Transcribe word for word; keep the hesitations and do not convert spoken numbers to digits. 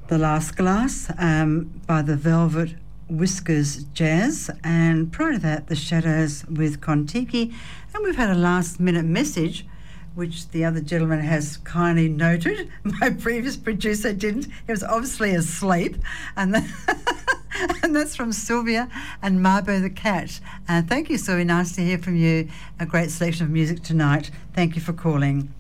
The Last Glass um, by the Velvet Whiskers Jazz, and prior to that, The Shadows with Kontiki. And we've had a last-minute message, which the other gentleman has kindly noted. My previous producer didn't. He was obviously asleep. And, that, and that's from Sylvia and Marbo the cat. And uh, thank you, Sylvia. Nice to hear from you. A great selection of music tonight. Thank you for calling.